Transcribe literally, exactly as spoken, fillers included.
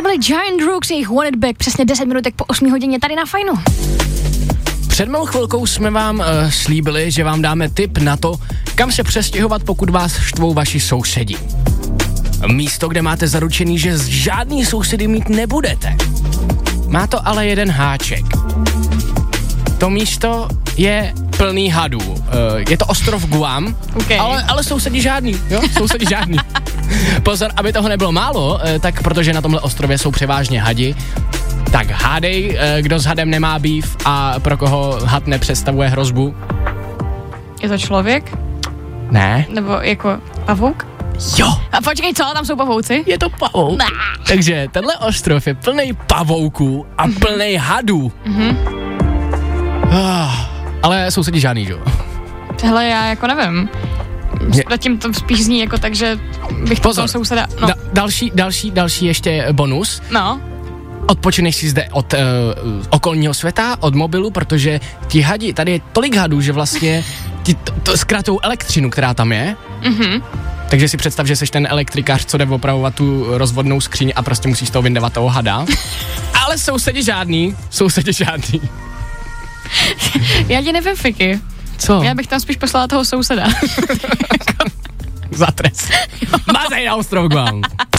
byli Giant Rooks, jejich Want It Back, přesně deset minutek po osmi hodině tady na Fajnu. Před mou chvilkou jsme vám uh, slíbili, že vám dáme tip na to, kam se přestěhovat, pokud vás štvou vaši sousedi. Místo, kde máte zaručený, že žádný sousedy mít nebudete. Má to ale jeden háček. To místo je plný hadů. Uh, je to ostrov Guam, okay. ale, ale sousedi žádný, jo? Sousedi žádný. Pozor, aby toho nebylo málo, uh, tak protože na tomhle ostrově jsou převážně hadi, tak hádej, uh, kdo s hadem nemá býv a pro koho had nepředstavuje hrozbu. Je to člověk? Ne. Nebo jako pavouk? Jo. A počkej, co? Tam jsou pavouci? Je to pavouk. Nah. Takže tenhle ostrov je plný pavouků a plný hadů. Mhm. Ah, ale sousedi žádný, jo? Hele, já jako nevím. Je... Zatím to spíš zní jako tak, že bych Pozor. to souseda... No. Da- další, další, další ještě bonus. No. Odpočineš si zde od uh, okolního světa, od mobilu, protože ti hadi, tady je tolik hadů, že vlastně ti to, to zkratou elektřinu, která tam je. Mhm. Takže si představ, že jsi ten elektrikář, co jde opravovat tu rozvodnou skříň a prostě musíš z toho vyndavat toho hada. Ale sousedi žádný, sousedi žádný. Já ti nevím, Fiky. Co? Já bych tam spíš poslala toho souseda. Za trest. Mazej na ostrov Guam.